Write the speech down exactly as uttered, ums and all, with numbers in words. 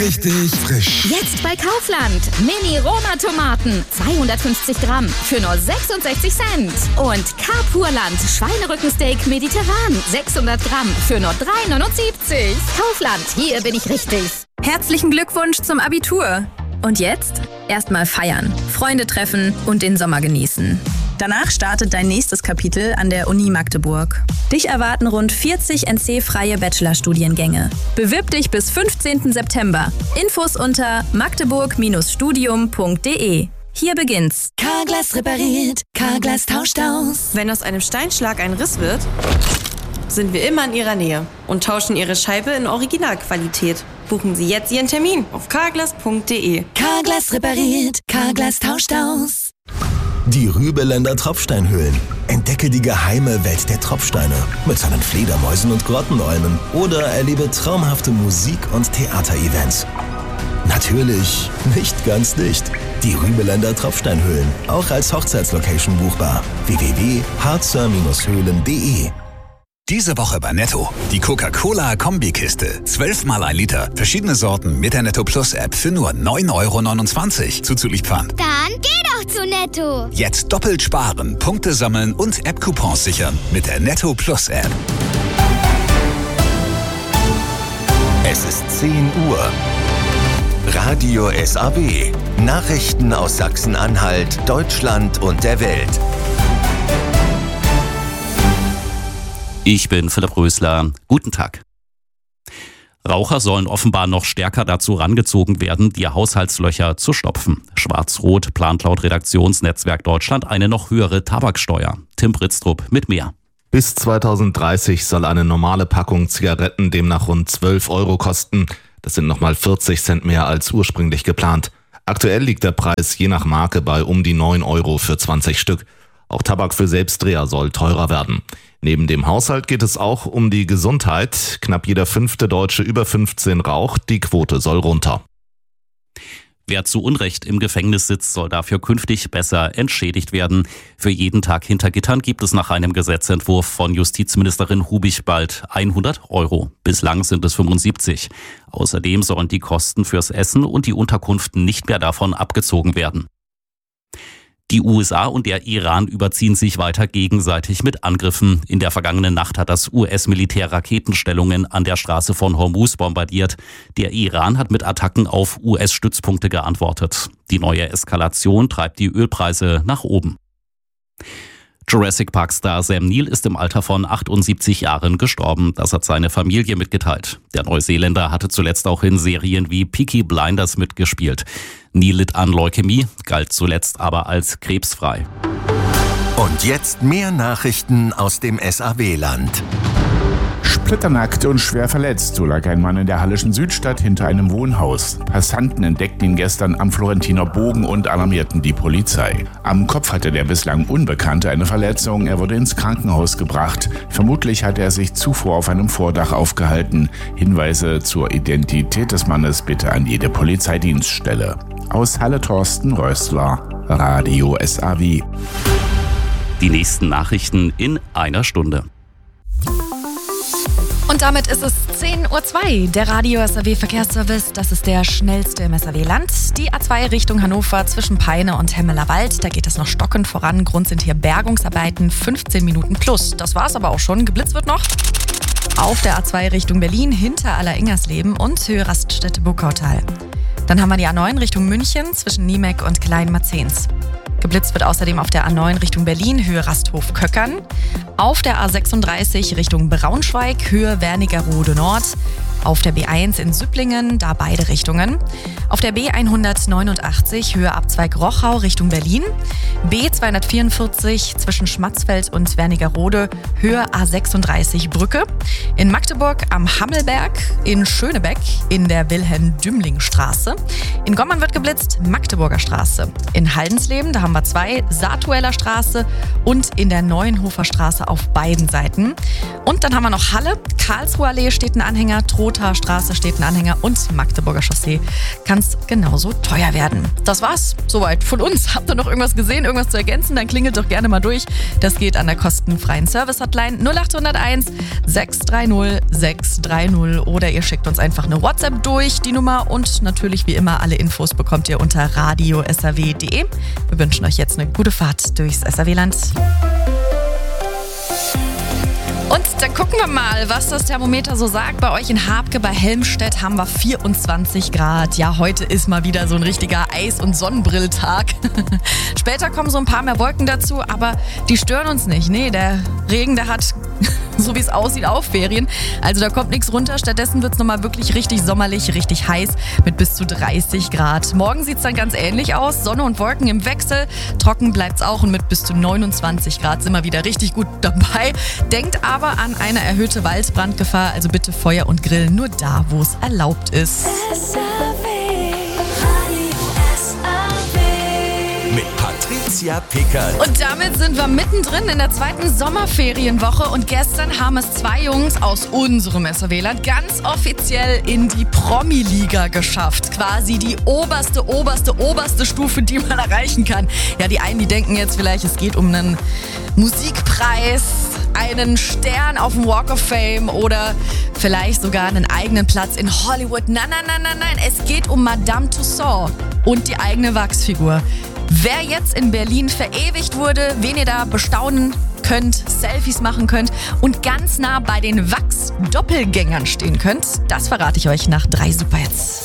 richtig frisch. Jetzt bei Kaufland. Mini-Roma-Tomaten. zweihundertfünfzig Gramm für nur sechsundsechzig Cent. Und Carpurland Schweinerückensteak mediterran. sechshundert Gramm für nur drei neunundsiebzig. Kaufland, hier bin ich richtig. Herzlichen Glückwunsch zum Abitur. Und jetzt? Erstmal feiern, Freunde treffen und den Sommer genießen. Danach startet dein nächstes Kapitel an der Uni Magdeburg. Dich erwarten rund vierzig N C-freie Bachelorstudiengänge. Bewirb dich bis fünfzehnten September. Infos unter magdeburg studium punkt de. Hier beginnt's. Carglass repariert, Carglass tauscht aus. Wenn aus einem Steinschlag ein Riss wird, sind wir immer in Ihrer Nähe und tauschen Ihre Scheibe in Originalqualität. Buchen Sie jetzt Ihren Termin auf carglass punkt de. Carglass repariert, Carglass tauscht aus. Die Rübeländer Tropfsteinhöhlen. Entdecke die geheime Welt der Tropfsteine mit seinen Fledermäusen und Grottenolmen oder erlebe traumhafte Musik- und Theaterevents. Natürlich nicht ganz dicht. Die Rübeländer Tropfsteinhöhlen, auch als Hochzeitslocation buchbar. w w w punkt harzer höhlen punkt de. Diese Woche bei Netto. Die Coca-Cola-Kombikiste. zwölf mal ein Liter. Verschiedene Sorten mit der Netto Plus App für nur neun Euro neunundzwanzig. Zuzüglich Pfand. Dann geh doch zu Netto. Jetzt doppelt sparen, Punkte sammeln und App-Coupons sichern mit der Netto Plus App. Es ist zehn Uhr. Radio S A W. Nachrichten aus Sachsen-Anhalt, Deutschland und der Welt. Ich bin Philipp Rösler. Guten Tag. Raucher sollen offenbar noch stärker dazu rangezogen werden, die Haushaltslöcher zu stopfen. Schwarz-Rot plant laut Redaktionsnetzwerk Deutschland eine noch höhere Tabaksteuer. Tim Britztrup mit mehr. Bis zweitausenddreißig soll eine normale Packung Zigaretten demnach rund zwölf Euro kosten. Das sind nochmal vierzig Cent mehr als ursprünglich geplant. Aktuell liegt der Preis je nach Marke bei um die neun Euro für zwanzig Stück. Auch Tabak für Selbstdreher soll teurer werden. Neben dem Haushalt geht es auch um die Gesundheit. Knapp jeder fünfte Deutsche über fünfzehn raucht. Die Quote soll runter. Wer zu Unrecht im Gefängnis sitzt, soll dafür künftig besser entschädigt werden. Für jeden Tag hinter Gittern gibt es nach einem Gesetzentwurf von Justizministerin Hubig bald hundert Euro. Bislang sind es fünfundsiebzig. Außerdem sollen die Kosten fürs Essen und die Unterkunft nicht mehr davon abgezogen werden. Die U S A und der Iran überziehen sich weiter gegenseitig mit Angriffen. In der vergangenen Nacht hat das U S-Militär Raketenstellungen an der Straße von Hormuz bombardiert. Der Iran hat mit Attacken auf U S-Stützpunkte geantwortet. Die neue Eskalation treibt die Ölpreise nach oben. Jurassic Park-Star Sam Neill ist im Alter von achtundsiebzig Jahren gestorben. Das hat seine Familie mitgeteilt. Der Neuseeländer hatte zuletzt auch in Serien wie Peaky Blinders mitgespielt. Neill litt an Leukämie, galt zuletzt aber als krebsfrei. Und jetzt mehr Nachrichten aus dem S A W-Land. Splitternackt und schwer verletzt, so lag ein Mann in der Hallischen Südstadt hinter einem Wohnhaus. Passanten entdeckten ihn gestern am Florentiner Bogen und alarmierten die Polizei. Am Kopf hatte der bislang Unbekannte eine Verletzung, er wurde ins Krankenhaus gebracht. Vermutlich hatte er sich zuvor auf einem Vordach aufgehalten. Hinweise zur Identität des Mannes bitte an jede Polizeidienststelle. Aus Halle Thorsten Rössler, Radio S A W. Die nächsten Nachrichten in einer Stunde. Und damit ist es zehn Uhr zwei, der Radio S A W Verkehrsservice. Das ist der schnellste im S A W-Land. Die A zwei Richtung Hannover zwischen Peine und Hemmelerwald. Da geht es noch stockend voran. Grund sind hier Bergungsarbeiten, fünfzehn Minuten plus. Das war's aber auch schon. Geblitzt wird noch. Auf der A zwei Richtung Berlin hinter Aller-Ingersleben und Höhe Raststätte Burgautal. Dann haben wir die A neun Richtung München zwischen Niemek und Kleinmarzens. Geblitzt wird außerdem auf der A neun Richtung Berlin, Höhe Rasthof-Köckern. Auf der A sechsunddreißig Richtung Braunschweig, Höhe Wernigerode Nord. Auf der B eins in Süpplingen, da beide Richtungen. Auf der B hundertneunundachtzig, Höhe Abzweig Rochau Richtung Berlin. B zweihundertvierundvierzig zwischen Schmatzfeld und Wernigerode, Höhe A sechsunddreißig Brücke. In Magdeburg am Hammelberg, in Schönebeck in der Wilhelm-Dümling-Straße. In Gommern wird geblitzt, Magdeburger Straße. In Haldensleben, da haben wir zwei, Saartueller Straße und in der Neuenhofer Straße auf beiden Seiten. Und dann haben wir noch Halle, Karlsruher Allee steht ein Anhänger, Trode Gothaer Straße steht ein Anhänger und Magdeburger Chaussee kann es genauso teuer werden. Das war's soweit von uns. Habt ihr noch irgendwas gesehen, irgendwas zu ergänzen? Dann klingelt doch gerne mal durch. Das geht an der kostenfreien Service-Hotline null acht null eins sechs drei null sechs drei null oder ihr schickt uns einfach eine WhatsApp durch, die Nummer, und natürlich wie immer alle Infos bekommt ihr unter radio s r w punkt d e. Wir wünschen euch jetzt eine gute Fahrt durchs S R W-Land. Und dann gucken wir mal, was das Thermometer so sagt. Bei euch in Habke, bei Helmstedt haben wir vierundzwanzig Grad. Ja, heute ist mal wieder so ein richtiger Eis- und Sonnenbrilltag. Später kommen so ein paar mehr Wolken dazu, aber die stören uns nicht. Nee, der Regen, der hat, so wie es aussieht, auch Ferien. Also da kommt nichts runter. Stattdessen wird es nochmal wirklich richtig sommerlich, richtig heiß mit bis zu dreißig Grad. Morgen sieht es dann ganz ähnlich aus. Sonne und Wolken im Wechsel. Trocken bleibt es auch und mit bis zu neunundzwanzig Grad sind wir wieder richtig gut dabei. Denkt aber an eine erhöhte Waldbrandgefahr. Also bitte Feuer und Grill nur da, wo es erlaubt ist. Mit Patricia Pickert. Und damit sind wir mittendrin in der zweiten Sommerferienwoche und gestern haben es zwei Jungs aus unserem S R W-Land ganz offiziell in die Promi-Liga geschafft. Quasi die oberste, oberste, oberste Stufe, die man erreichen kann. Ja, die einen, die denken jetzt vielleicht, es geht um einen Musikpreis, einen Stern auf dem Walk of Fame oder vielleicht sogar einen eigenen Platz in Hollywood. Nein, nein, nein, nein, nein, es geht um Madame Tussauds und die eigene Wachsfigur. Wer jetzt in Berlin verewigt wurde, wen ihr da bestaunen könnt, Selfies machen könnt und ganz nah bei den Wachs-Doppelgängern stehen könnt, das verrate ich euch nach drei Superhits.